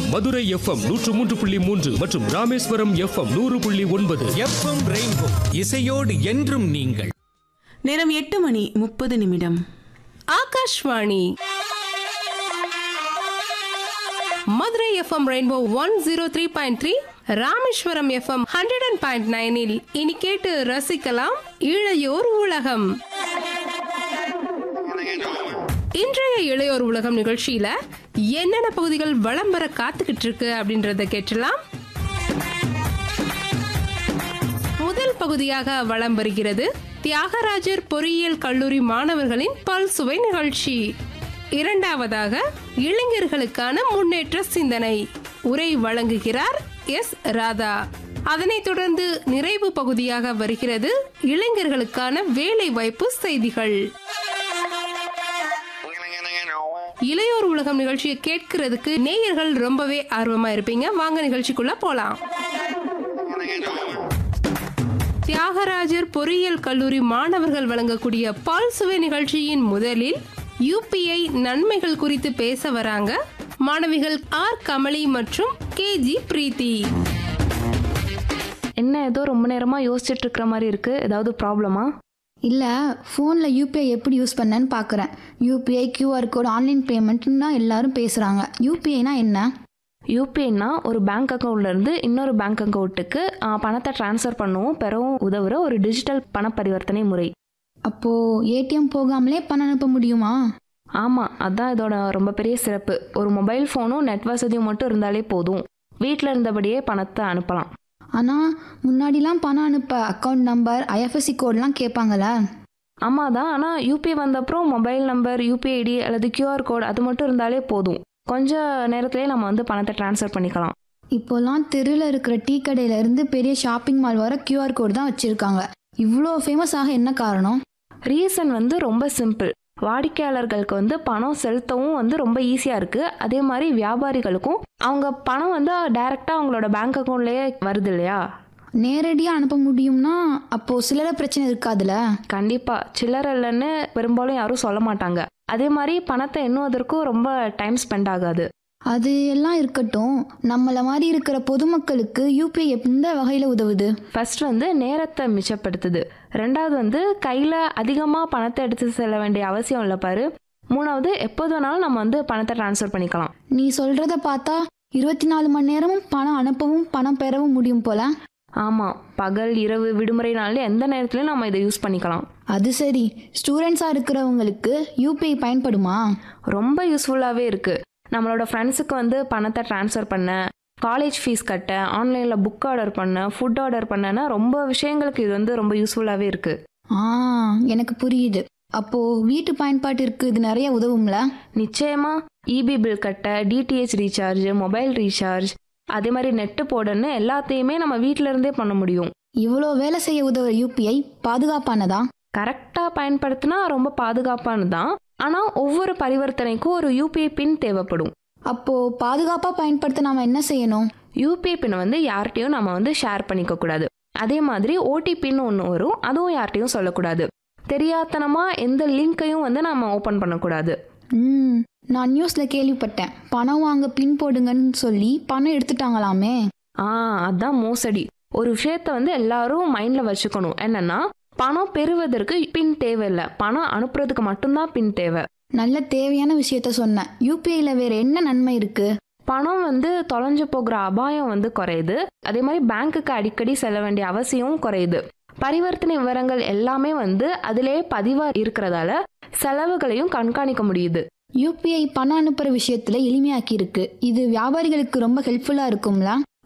Madurai FM 103.3 மற்றும் Rameswaram FM 100.9. FM rainbow இசையோடு என்றும் நீங்கள். நேரம் 8:30. Akashvani Madurai FM rainbow 103.3, Rameswaram FM 100.9 இனி கேட்டு ரசிக்கலாம் இளையோர் உலகம். இன்றைய இளையோர் உலகம் நிகழ்ச்சியில என்னென்ன பகுதிகள் வலம் வர காத்துக்கிட்டு இருக்கு அப்படின்றத கேட்டலாம். முதல் பகுதியாக வலம் வருகிறது தியாகராஜர் பொறியியல் கல்லூரி மாணவர்களின் பல்சுவை நிகழ்ச்சி. இரண்டாவதாக இளைஞர்களுக்கான முன்னேற்ற சிந்தனை உரை வழங்குகிறார் எஸ். ராதா. அதனைத் தொடர்ந்து நிறைவு பகுதியாக வருகிறது இளைஞர்களுக்கான வேலை வாய்ப்பு செய்திகள். இளையோர் உலகம் நிகழ்ச்சியை கேட்கிறதுக்கு நேயர்கள் ரொம்பவே ஆர்வமா இருப்பீங்க. வாங்க நிகழ்ச்சிக்குள்ள போலாம். தியாகராஜர் பொறியியல் கல்லூரி மாணவர்கள் வழங்கக்கூடிய பல்சுவை நிகழ்ச்சியின் முதலில் யூபிஐ நன்மைகள் குறித்து பேச வராங்க மாணவிகள் ஆர். கமலி மற்றும் KG பிரீத்தி. என்ன ஏதோ ரொம்ப நேரமாக யோசிச்சுட்டு இருக்கிற மாதிரி இருக்குது, ஏதாவது ப்ராப்ளமா? இல்லை, ஃபோனில் யூபிஐ எப்படி யூஸ் பண்ணேன்னு பார்க்குறேன். யூபிஐ, QR கோட், ஆன்லைன் பேமெண்ட்னு தான் எல்லாரும் பேசுகிறாங்க. யூபிஐனா என்ன? யூபிஐனா ஒரு பேங்க் அக்கௌண்ட்லேருந்து இன்னொரு பேங்க் அக்கௌண்ட்டுக்கு பணத்தை ட்ரான்ஸ்ஃபர் பண்ணவும் பெறவும் உதவுற ஒரு டிஜிட்டல் பண பரிவர்த்தனை முறை. அப்போது ஏடிஎம் போகாமலே பணம் அனுப்ப முடியுமா? ஆமாம், அதுதான் இதோட ரொம்ப பெரிய சிறப்பு. ஒரு மொபைல் ஃபோனும் நெட் வசதியும் மட்டும் இருந்தாலே போதும், வீட்டில் இருந்தபடியே பணத்தை அனுப்பலாம். ஆனால் முன்னாடிலாம் பணம் அனுப்ப அக்கௌண்ட் நம்பர், IFSC கோட்லாம் கேட்பாங்களே. ஆமாம் தான், ஆனால் யூபிஐ வந்தப்புறம் மொபைல் நம்பர், UPI ID அல்லது QR கோட் அது மட்டும் இருந்தாலே போதும். கொஞ்ச நேரத்திலே நம்ம பணத்தை ட்ரான்ஸ்ஃபர் பண்ணிக்கலாம். இப்போலாம் தெருவில் இருக்கிற டீ கடையிலேருந்து பெரிய ஷாப்பிங் மால் வர QR கோட் தான் வச்சுருக்காங்க. இவ்வளோ ஃபேமஸ் ஆக என்ன காரணம்? ரீசன் ரொம்ப சிம்பிள். வாடிக்கையாளர்களுக்கு பணம் செலுத்தவும் ரொம்ப ஈஸியாக இருக்குது. அதே மாதிரி வியாபாரிகளுக்கும் அவங்க பணம் டைரெக்டாக அவங்களோட பேங்க் அக்கௌண்ட்லேயே வருது இல்லையா. நேரடியாக அனுப்ப முடியும்னா அப்போது சில்லறை பிரச்சனை இருக்காதுல்ல? கண்டிப்பாக, சில்லறை இல்லைன்னு பெரும்பாலும் யாரும் சொல்ல மாட்டாங்க. அதே மாதிரி பணத்தை எண்ணுவதற்கும் ரொம்ப டைம் ஸ்பெண்ட் ஆகாது. அது எல்லாம் இருக்கட்டும், நம்மளை மாதிரி இருக்கிற பொதுமக்களுக்கு யூபிஐ எந்த வகையில் உதவுது? ஃபர்ஸ்ட் நேரத்தை மிச்சப்படுத்துது. ரெண்டாவது கையில் அதிகமாக பணத்தை எடுத்து செல்ல வேண்டிய அவசியம் இல்லை பாரு. மூணாவது, எப்போது வேணாலும் நம்ம பணத்தை ட்ரான்ஸ்ஃபர் பண்ணிக்கலாம். நீ சொல்கிறத பார்த்தா 24 மணி நேரமும் பணம் அனுப்பவும் பணம் பெறவும் முடியும் போல. ஆமாம், பகல் இரவு விடுமுறை நாளில் எந்த நேரத்துலையும் நம்ம இதை யூஸ் பண்ணிக்கலாம். அது சரி, ஸ்டூடெண்ட்ஸாக இருக்கிறவங்களுக்கு யூபிஐ பயன்படுமா? ரொம்ப யூஸ்ஃபுல்லாகவே இருக்குது. நம்மளோட ஃப்ரெண்ட்ஸுக்கு பணத்தை ட்ரான்ஸ்ஃபர் பண்ண, காலேஜ் ஃபீஸ் கட்ட, ஆன்லைனில் புக் ஆர்டர் பண்ண, ஃபுட் ஆர்டர் பண்ணனா ரொம்ப விஷயங்களுக்கு இது ரொம்ப யூஸ்ஃபுல்லாகவே இருக்குது. எனக்கு புரியுது. அப்போது வீட்டு பயன்பாட்டிற்கு இது நிறைய உதவும்ல? நிச்சயமாக. EB பில் கட்ட, DTH ரீசார்ஜ், மொபைல் ரீசார்ஜ், அதே மாதிரி நெட்டு போடன்னு எல்லாத்தையுமே நம்ம வீட்டில இருந்தே பண்ண முடியும். இவ்வளோ வேலை செய்ய உதவுற யூபிஐ பாதுகாப்பானதா? கரெக்டாக பயன்படுத்தினா ரொம்ப பாதுகாப்பானதான். ஆனால் ஒவ்வொரு பரிவர்த்தனைக்கும் ஒரு UPI பின் தேவைப்படும். அப்போது பாதுகாப்பாக பயன்படுத்த நாம் என்ன செய்யணும்? UPI பின் யார்கிட்டையும் நம்ம ஷேர் பண்ணிக்க கூடாது. அதே மாதிரி OTPன்னு ஒன்று வரும், அதுவும் யார்கிட்டையும் சொல்லக்கூடாது. தெரியாதனமாக எந்த லிங்கையும் நம்ம ஓப்பன் பண்ணக்கூடாது. நான் நியூஸில் கேள்விப்பட்டேன், பணம் வாங்க பின் போடுங்கன்னு சொல்லி பணம் எடுத்துட்டாங்களாமே. அதுதான் மோசடி. ஒரு விஷயத்த எல்லாரும் மைண்டில் வச்சுக்கணும். என்னன்னா, பணம் பெறுவதற்கு பின் தேவையில்லை, பணம் அனுப்புறதுக்கு மட்டும்தான் பின் தேவை. நல்ல தேவையான விஷயத்த சொன்னேன். யூபிஐல வேற என்ன நன்மை இருக்கு? பணம் தொலைஞ்சு போகிற அபாயம் குறையுது. அதே மாதிரி பேங்க்குக்கு அடிக்கடி செல்ல வேண்டிய அவசியமும் குறையுது. பரிவர்த்தனை விவரங்கள் எல்லாமே அதிலே பதிவாக இருக்கிறதால செலவுகளையும் கண்காணிக்க முடியுது. யூபிஐ பணம் அனுப்புற விஷயத்துல எளிமையாக்கி இருக்கு. இது வியாபாரிகளுக்கு ரொம்ப ஹெல்ப்ஃபுல்லா இருக்கும்ல?